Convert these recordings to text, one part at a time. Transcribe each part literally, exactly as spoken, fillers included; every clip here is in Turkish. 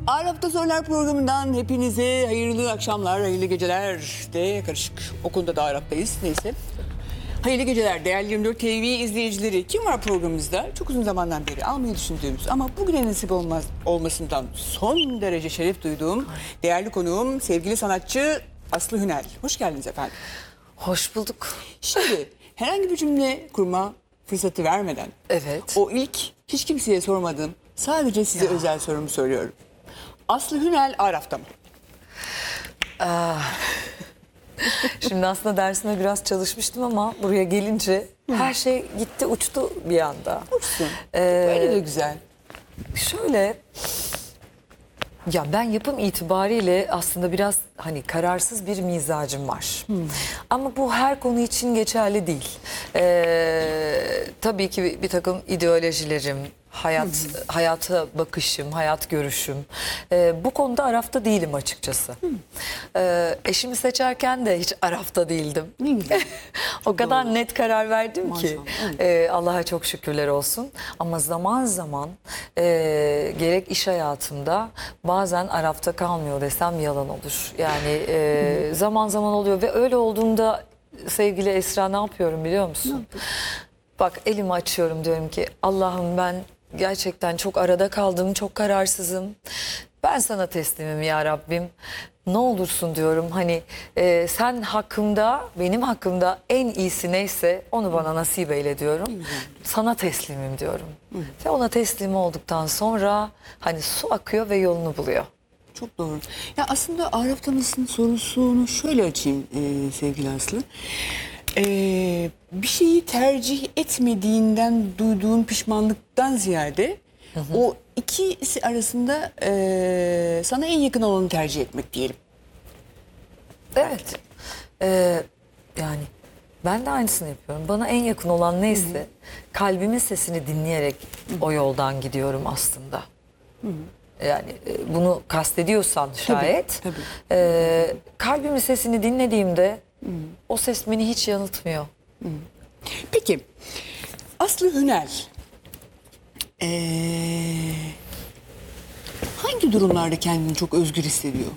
Ağır Hafta Sorular programından hepinize hayırlı akşamlar, hayırlı geceler de karışık. O konuda da Ağır Hafta'yız, neyse. Hayırlı geceler değerli yirmi dört T V izleyicileri. Kim var programımızda? Çok uzun zamandan beri almayı düşündüğümüz ama bugüne nasip olmaz, olmasından son derece şeref duyduğum değerli konuğum sevgili sanatçı Aslı Hünel. Hoş geldiniz efendim. Hoş bulduk. Şimdi herhangi bir cümle kurma fırsatı vermeden Evet. o ilk hiç kimseye sormadığım sadece size ya. özel sorumu soruyorum. Aslı Hünel Ağır Hafta mı? Ah. Şimdi aslında dersime biraz çalışmıştım ama buraya gelince her şey gitti uçtu bir anda. Uçsun. Ee, Böyle de güzel. Şöyle, ya ben yapım itibariyle aslında biraz hani kararsız bir mizacım var. Hmm. Ama bu her konu için geçerli değil. Ee, tabii ki bir, bir takım ideolojilerim, hayat hmm. hayata bakışım, hayat görüşüm. Ee, bu konuda arafta değilim açıkçası. Hmm. Ee, eşimi seçerken de hiç arafta değildim. Hmm. O kadar Doğru. net karar verdim Maşallah. ki e, Allah'a çok şükürler olsun. Ama zaman zaman e, gerek iş hayatımda bazen arafta kalmıyor desem yalan olur. Yani e, hmm. zaman zaman oluyor ve öyle olduğunda sevgili Esra ne yapıyorum biliyor musun? Bak elimi açıyorum, diyorum ki Allah'ım ben gerçekten çok arada kaldım, çok kararsızım. Ben sana teslimim ya Rabbim. Ne olursun diyorum, hani e, sen hakkımda, benim hakkımda en iyisi neyse onu bana nasip eyle diyorum. Sana teslimim diyorum. Ve ona teslim olduktan sonra hani su akıyor ve yolunu buluyor. Çok doğru. Ya aslında Ağır Haftamızın sorusunu şöyle açayım e, sevgili Aslı. Ee, bir şeyi tercih etmediğinden duyduğun pişmanlıktan ziyade hı hı. o ikisi arasında e, sana en yakın olanı tercih etmek diyelim. Evet. Ee, yani ben de aynısını yapıyorum. Bana en yakın olan neyse hı hı. kalbimin sesini dinleyerek hı hı. o yoldan gidiyorum aslında. Hı hı. Yani e, bunu kastediyorsan şayet tabii, tabii. E, kalbimin sesini dinlediğimde Hı. o ses beni hiç yanıltmıyor. Hı. Peki Aslı Hünel ee, hangi durumlarda kendini çok özgür hissediyor?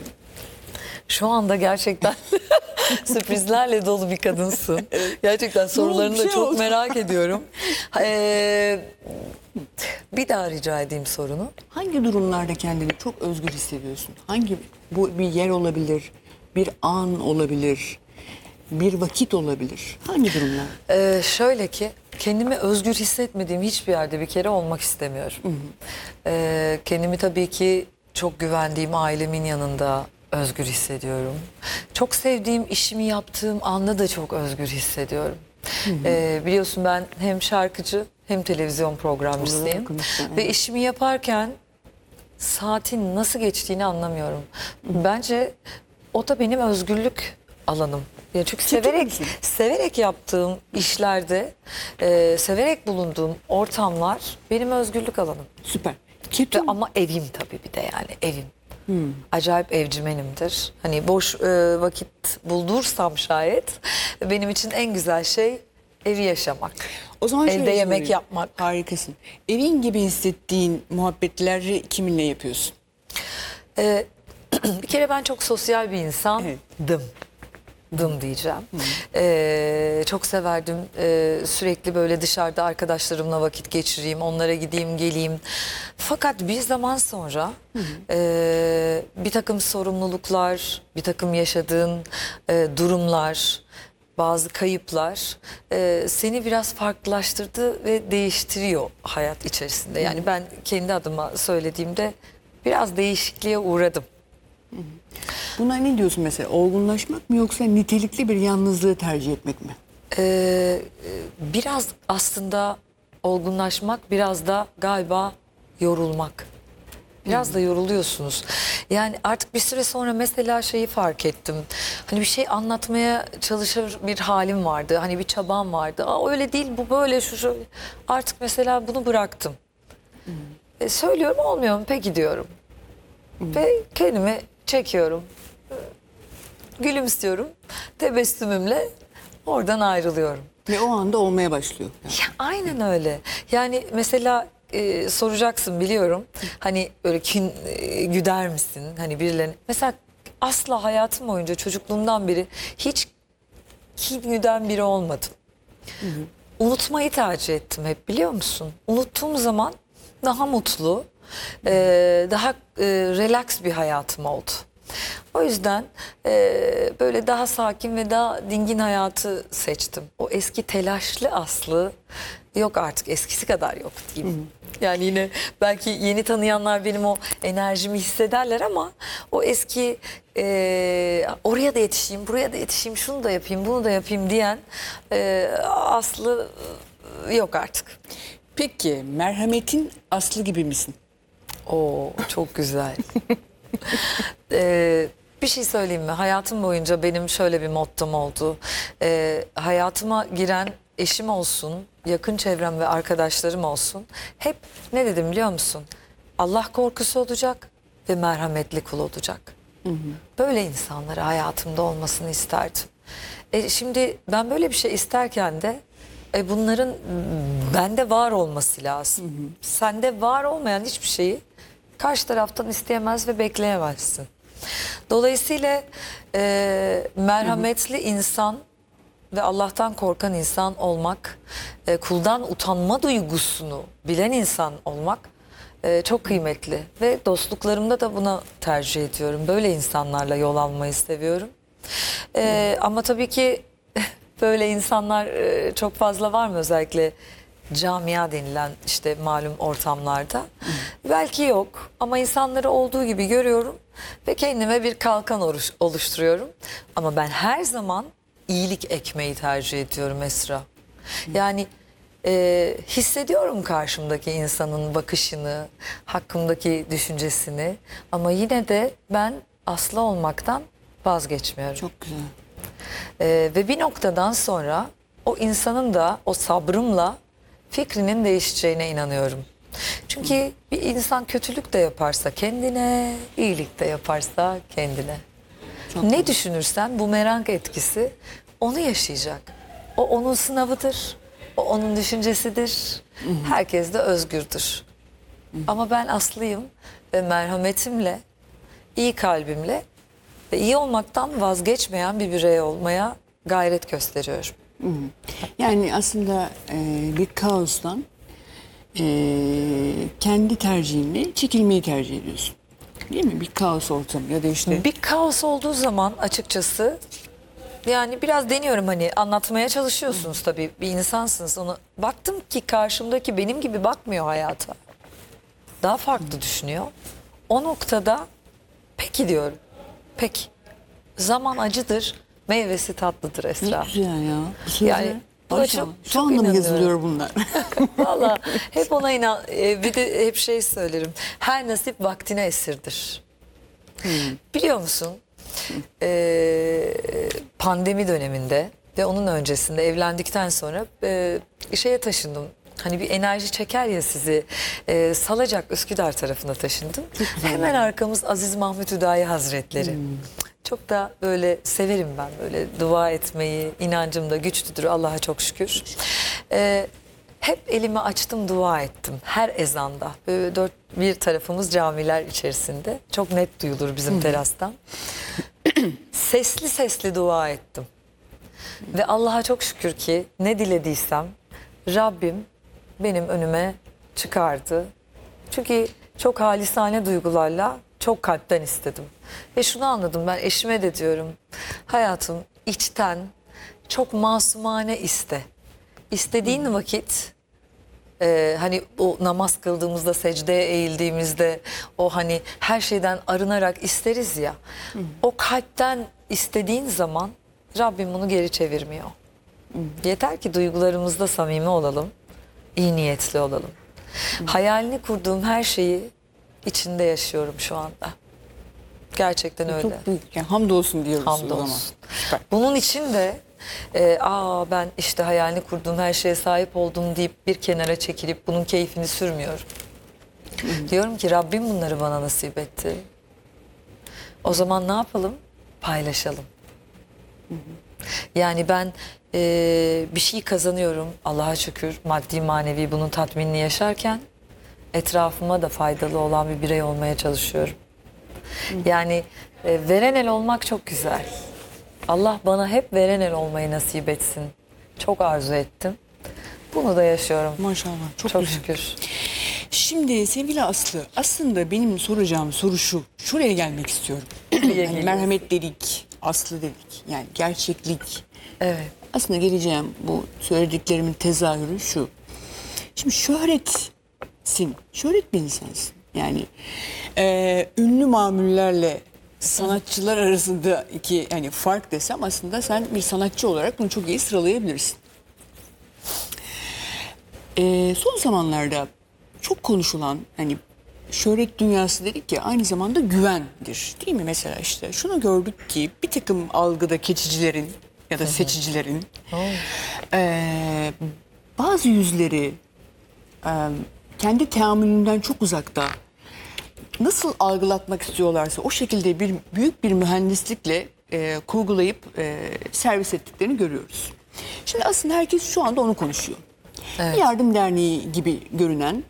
Şu anda gerçekten sürprizlerle dolu bir kadınsın. Gerçekten sorularını da çok merak ediyorum. Ee, bir daha rica edeyim sorunu. Hangi durumlarda kendini çok özgür hissediyorsun? Hangi, bu bir yer olabilir, bir an olabilir, bir vakit olabilir. Hangi durumlar? Ee, şöyle ki kendimi özgür hissetmediğim hiçbir yerde bir kere olmak istemiyorum. Hı hı. Ee, kendimi tabii ki çok güvendiğim ailemin yanında özgür hissediyorum. Çok sevdiğim işimi yaptığım anda da çok özgür hissediyorum. Hı hı. Ee, biliyorsun ben hem şarkıcı hem televizyon programcısıyım. Ve evet. işimi yaparken saatin nasıl geçtiğini anlamıyorum. Hı hı. Bence o da benim özgürlük alanım. Yani çünkü severek severek yaptığım işlerde, e, severek bulunduğum ortamlar benim özgürlük alanım. Süper. Ve ama evim tabii bir de yani evim. Hmm. Acayip evcimenimdir. Hani boş e, vakit buldursam şayet benim için en güzel şey evi yaşamak. O zaman evde yemek sorayım. yapmak. Harikasın. Evin gibi hissettiğin muhabbetleri kiminle yapıyorsun? Ee, bir kere ben çok sosyal bir insandım. Evet. Dım diyeceğim. Ee, çok severdim ee, sürekli böyle dışarıda arkadaşlarımla vakit geçireyim, onlara gideyim geleyim. Fakat bir zaman sonra hı hı. E, bir takım sorumluluklar, bir takım yaşadığın e, durumlar, bazı kayıplar e, seni biraz farklılaştırdı ve değiştiriyor hayat içerisinde. Yani ben kendi adıma söylediğimde biraz değişikliğe uğradım. Buna ne diyorsun mesela? Olgunlaşmak mı yoksa nitelikli bir yalnızlığı tercih etmek mi? Ee, biraz aslında olgunlaşmak, biraz da galiba yorulmak. Biraz hmm. da yoruluyorsunuz. Yani artık bir süre sonra mesela şeyi fark ettim. Hani bir şey anlatmaya çalışır bir halim vardı. Hani bir çabam vardı. Aa, öyle değil, bu böyle, şu şöyle. Artık mesela bunu bıraktım. Hmm. E, söylüyorum, olmuyor mu? Peki diyorum. Hmm. Ve kendimi çekiyorum. Gülümsüyorum. Tebessümümle oradan ayrılıyorum. Ve o anda olmaya başlıyor. Yani. Ya, aynen öyle. Yani mesela e, soracaksın biliyorum. Hani böyle kin e, güder misin? Hani birilerine. Mesela asla hayatım boyunca çocukluğumdan beri hiç kin güden biri olmadım. Hı hı. Unutmayı tercih ettim hep, biliyor musun? Unuttuğum zaman daha mutlu, e, daha e, relax bir hayatım oldu. O yüzden e, böyle daha sakin ve daha dingin hayatı seçtim. O eski telaşlı Aslı yok artık, eskisi kadar yok diyeyim. Yani yine belki yeni tanıyanlar benim o enerjimi hissederler ama o eski e, oraya da yetişeyim, buraya da yetişeyim, şunu da yapayım, bunu da yapayım diyen e, Aslı e, yok artık. Peki merhametin aslı gibi misin? Oo, çok güzel. ee, bir şey söyleyeyim mi? Hayatım boyunca benim şöyle bir mottom oldu. Ee, hayatıma giren eşim olsun, yakın çevrem ve arkadaşlarım olsun. Hep ne dedim biliyor musun? Allah korkusu olacak ve merhametli kul olacak. Hı hı. Böyle insanları hayatımda olmasını isterdim. E, şimdi ben böyle bir şey isterken de e, bunların bende var olması lazım. Hı hı. Sende var olmayan hiçbir şeyi karşı taraftan isteyemez ve bekleyemezsin. Dolayısıyla e, merhametli hı hı. insan ve Allah'tan korkan insan olmak, e, kuldan utanma duygusunu bilen insan olmak e, çok kıymetli. Ve dostluklarımda da buna tercih ediyorum. Böyle insanlarla yol almayı seviyorum. E, ama tabii ki böyle insanlar e, çok fazla var mı, özellikle camia denilen işte malum ortamlarda? Hı. Belki yok ama insanları olduğu gibi görüyorum ve kendime bir kalkan oluş, oluşturuyorum. Ama ben her zaman iyilik ekmeği tercih ediyorum Esra. Hı. Yani e, hissediyorum karşımdaki insanın bakışını, hakkımdaki düşüncesini ama yine de ben Aslı olmaktan vazgeçmiyorum. Çok güzel. Ee, ve bir noktadan sonra o insanın da o sabrımla fikrinin değişeceğine inanıyorum. Çünkü bir insan kötülük de yaparsa kendine, iyilik de yaparsa kendine. Çok ne güzel. Düşünürsen bumerang etkisi onu yaşayacak. O onun sınavıdır, o onun düşüncesidir. Hı hı. Herkes de özgürdür. Hı hı. Ama ben Aslı'yım ve merhametimle, iyi kalbimle ve iyi olmaktan vazgeçmeyen bir birey olmaya gayret gösteriyorum. Hı hı. Yani aslında e, bir kaostan e, kendi tercihinle çekilmeyi tercih ediyorsun. Değil mi? Bir kaos ortamı ya da işte. Bir kaos olduğu zaman açıkçası yani biraz deniyorum, hani anlatmaya çalışıyorsunuz tabii, bir insansınız. Onu baktım ki karşımdaki benim gibi bakmıyor hayata. Daha farklı düşünüyor. O noktada peki diyorum. Peki. Zaman acıdır, meyvesi tatlıdır Esra. Ne güzel ya. Bu yani buna çok, Şu anda mı yazılıyor bunlar? Valla hep ona inan. Bir de hep şey söylerim. Her nasip vaktine esirdir. Hmm. Biliyor musun? Hmm. Ee, pandemi döneminde ve onun öncesinde evlendikten sonra e, şeye taşındım. Hani bir enerji çeker ya sizi, e, Salacak Üsküdar tarafına taşındım. Hemen arkamız Aziz Mahmut Hüdayi Hazretleri. Hmm. Çok da böyle severim ben böyle dua etmeyi, inancım da güçlüdür Allah'a çok şükür. Ee, hep elimi açtım, dua ettim her ezanda. Böyle dört bir tarafımız camiler içerisinde. Çok net duyulur bizim terastan. Sesli sesli dua ettim. Ve Allah'a çok şükür ki ne dilediysem Rabbim benim önüme çıkardı. Çünkü çok halisane duygularla, çok kalpten istedim. Ve şunu anladım, ben eşime de diyorum, hayatım içten çok masumane iste. İstediğin hmm. vakit e, hani o namaz kıldığımızda, secdeye eğildiğimizde o hani her şeyden arınarak isteriz ya. Hmm. O kalpten istediğin zaman Rabbim bunu geri çevirmiyor. Hmm. Yeter ki duygularımızda samimi olalım, iyi niyetli olalım. Hmm. Hayalini kurduğum her şeyi içinde yaşıyorum şu anda. Gerçekten öyle. Çok büyük. Yani hamdolsun diyoruz Hamdolsun. o zaman. Süper. Bunun için de e, aa ben işte hayalini kurduğum her şeye sahip oldum deyip bir kenara çekilip bunun keyfini sürmüyorum. Hı hı. Diyorum ki Rabbim bunları bana nasip etti. O zaman ne yapalım? Paylaşalım. Hı hı. Yani ben e, bir şey kazanıyorum Allah'a şükür, maddi manevi bunun tatminini yaşarken etrafıma da faydalı olan bir birey olmaya çalışıyorum. Yani e, veren el olmak çok güzel. Allah bana hep veren el olmayı nasip etsin. Çok arzu ettim. Bunu da yaşıyorum. Maşallah. Çok, Çok güzel. şükür. Şimdi sevgili Aslı, aslında benim soracağım soru şu. Şuraya gelmek istiyorum. Hani geliyorsun? merhamet dedik, Aslı dedik. Yani gerçeklik. Evet. Aslında geleceğim bu söylediklerimin tezahürü şu. Şimdi şöhretsin, şöhret bir insansın. Yani e, ünlü mamullerle sanatçılar arasında iki yani fark desem aslında sen bir sanatçı olarak bunu çok iyi sıralayabilirsin. E, son zamanlarda çok konuşulan hani şöhret dünyası dedik ya aynı zamanda güvendir değil mi? Mesela işte şunu gördük ki bir takım algıda keçicilerin ya da seçicilerin e, bazı yüzleri e, kendi teamülünden çok uzakta nasıl algılatmak istiyorlarsa o şekilde bir büyük bir mühendislikle e, kurgulayıp e, servis ettiklerini görüyoruz. Şimdi aslında herkes şu anda onu konuşuyor. Evet. Bir yardım derneği gibi görünen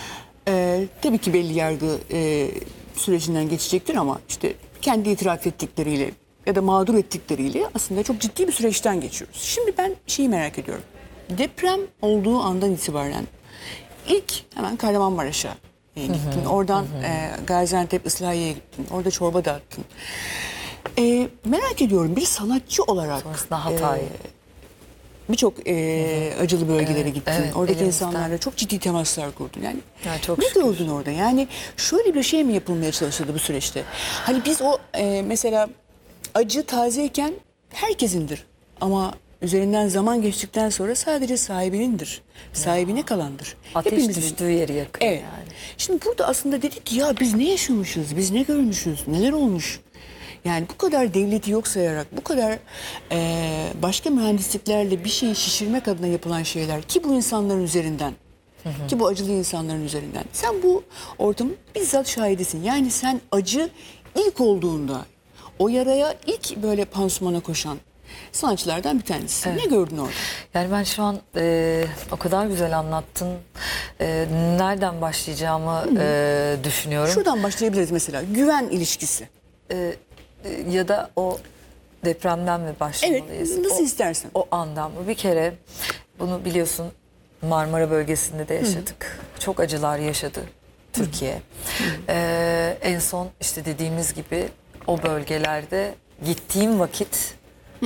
e, tabii ki belli yargı e, sürecinden geçecektir ama işte kendi itiraf ettikleriyle ya da mağdur ettikleriyle aslında çok ciddi bir süreçten geçiyoruz. Şimdi ben şeyi merak ediyorum. Deprem olduğu andan itibaren ilk hemen Kahramanmaraş'a e, gittin. Oradan e, Gaziantep Islahiye'ye gittin. Orada çorba dağıttın. E, merak ediyorum bir sanatçı olarak Sonrasında Hatay. e, birçok e, acılı bölgelere Evet, gittin. evet, Oradaki elimizden. insanlarla çok ciddi temaslar kurdun. Yani Ya çok ne şükür. gördün orada? Yani şöyle bir şey mi yapılmaya çalışıldı bu süreçte? Hani biz o e, mesela acı tazeyken herkesindir. Ama üzerinden zaman geçtikten sonra sadece sahibinindir. Sahibine kalandır. Ateş Hepimizin. düştüğü yeri yakıyor Evet. yani. Şimdi burada aslında dedik ki ya biz ne yaşamışız, biz ne görmüşüz, neler olmuş? Yani bu kadar devleti yok sayarak, bu kadar eee, başka mühendisliklerle bir şeyi şişirmek adına yapılan şeyler ki bu insanların üzerinden, ki bu acılı insanların üzerinden. Sen bu ortamın bizzat şahidisin. Yani sen acı ilk olduğunda o yaraya ilk böyle pansumana koşan sanatçılardan bir tanesi. Ne gördün orada? Yani ben şu an e, o kadar güzel anlattın. E, nereden başlayacağımı e, düşünüyorum. Şuradan başlayabiliriz mesela. Güven ilişkisi. E, ya da o depremden mi Evet, başlamalıyız? nasıl o, istersen. O andan mı? Bir kere bunu biliyorsun Marmara bölgesinde de yaşadık. Çok acılar yaşadı Türkiye. E, en son işte dediğimiz gibi o bölgelerde gittiğim vakit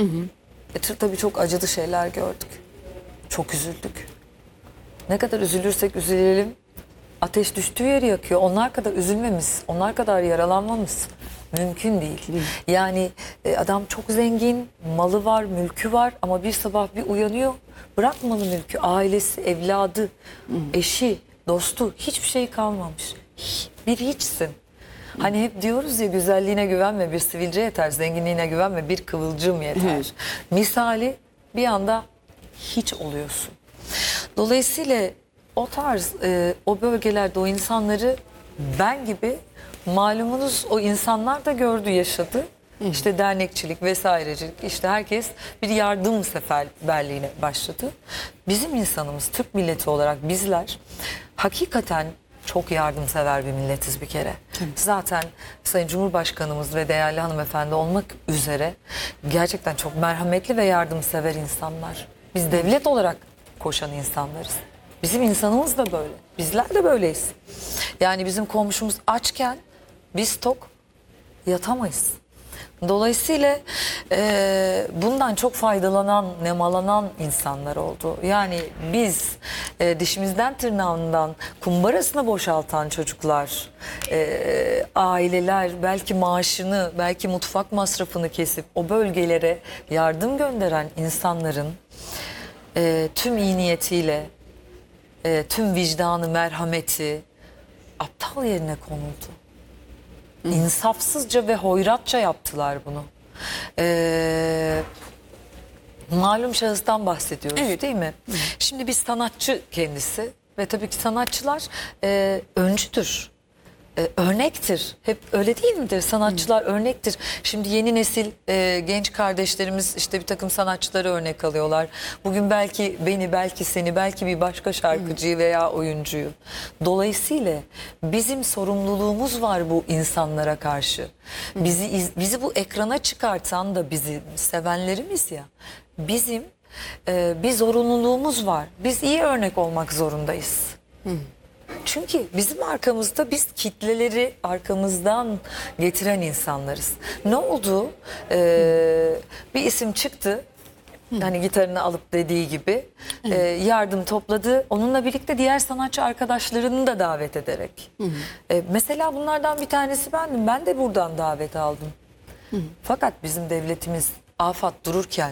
e, tabii çok acılı şeyler gördük. Çok üzüldük. Ne kadar üzülürsek üzülelim ateş düştüğü yeri yakıyor. Onlar kadar üzülmemiz, onlar kadar yaralanmamız mümkün değil. Yani e, adam çok zengin, malı var, mülkü var ama bir sabah bir uyanıyor. Bırak malı mülkü, ailesi, evladı, eşi, dostu hiçbir şey kalmamış. Bir hiçsin. Hani hep diyoruz ya güzelliğine güvenme bir sivilce yeter, zenginliğine güvenme bir kıvılcım yeter. Evet. Misali bir anda hiç oluyorsun. Dolayısıyla o tarz e, o bölgelerde o insanları ben gibi malumunuz o insanlar da gördü yaşadı. İşte dernekçilik vesairecilik işte herkes bir yardım seferberliğine başladı. Bizim insanımız Türk milleti olarak bizler hakikaten çok yardımsever bir milletiz bir kere. Zaten Sayın Cumhurbaşkanımız ve değerli hanımefendi olmak üzere gerçekten çok merhametli ve yardımsever insanlar. Biz devlet olarak koşan insanlarız. Bizim insanımız da böyle. Bizler de böyleyiz. Yani bizim komşumuz açken biz tok yatamayız. Dolayısıyla e, bundan çok faydalanan, nemalanan insanlar oldu. Yani biz e, dişimizden tırnağından kumbarasını boşaltan çocuklar, e, aileler belki maaşını, belki mutfak masrafını kesip o bölgelere yardım gönderen insanların e, tüm iyi niyetiyle, e, tüm vicdanı, merhameti aptal yerine konuldu. İnsafsızca ve hoyratça yaptılar bunu. Ee, malum şahıstan bahsediyoruz Evet. değil mi? Şimdi bir sanatçı kendisi ve tabii ki sanatçılar e, öncüdür. e, örnektir. Hep öyle değil midir? Sanatçılar örnektir. Şimdi yeni nesil e, genç kardeşlerimiz işte bir takım sanatçıları örnek alıyorlar. Bugün belki beni, belki seni, belki bir başka şarkıcıyı veya oyuncuyu. Dolayısıyla bizim sorumluluğumuz var bu insanlara karşı. Bizi iz- bizi bu ekrana çıkartan da bizi sevenlerimiz ya. Bizim e, bir zorunluluğumuz var. Biz iyi örnek olmak zorundayız. Çünkü bizim arkamızda biz kitleleri arkamızdan getiren insanlarız. Ne oldu? Ee, bir isim çıktı. Hani gitarını alıp dediği gibi e, yardım topladı. Onunla birlikte diğer sanatçı arkadaşlarını da davet ederek. E, mesela bunlardan bir tanesi bendim. Ben de buradan davet aldım. Fakat bizim devletimiz afat dururken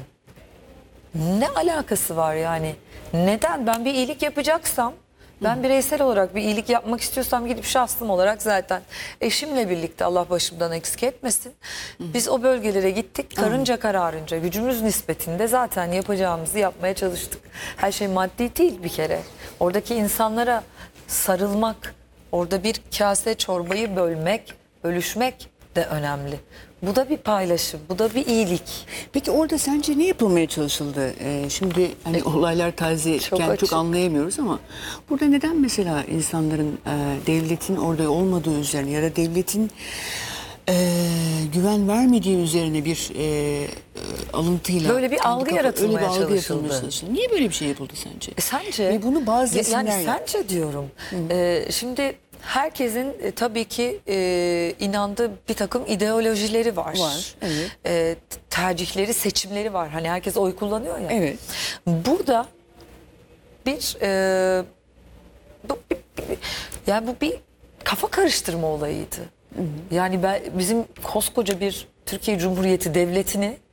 ne alakası var yani? Neden? Ben bir iyilik yapacaksam, ben bireysel olarak bir iyilik yapmak istiyorsam gidip şahsım olarak zaten eşimle birlikte, Allah başımdan eksik etmesin. Biz o bölgelere gittik. Karınca kararınca, gücümüz nispetinde zaten yapacağımızı yapmaya çalıştık. Her şey maddi değil bir kere. Oradaki insanlara sarılmak, orada bir kase çorbayı bölmek, bölüşmek de önemli. Bu da bir paylaşım, bu da bir iyilik. Peki orada sence ne yapılmaya çalışıldı? Ee, şimdi hani olaylar taze Çok çok, açık. çok anlayamıyoruz ama burada neden mesela insanların e, devletin orada olmadığı üzerine ya da devletin e, güven vermediği üzerine bir e, e, alıntıyla Böyle bir kendi algı kafa- yaratılmaya öyle bir algı çalışıldı. yapılmaya çalışıldı. Niye böyle bir şey yapıldı sence? E sence? Ve bunu bazı Ya- isimler yani yaptı. sence diyorum. E, şimdi herkesin e, tabii ki e, inandığı bir takım ideolojileri var. Var, evet. E, tercihleri, seçimleri var. Hani herkes oy kullanıyor ya. Evet. Burada bir, e, bu, bir- bir- yani bu bir kafa karıştırma olayıydı. Yani ben, bizim koskoca bir Türkiye Cumhuriyeti devletini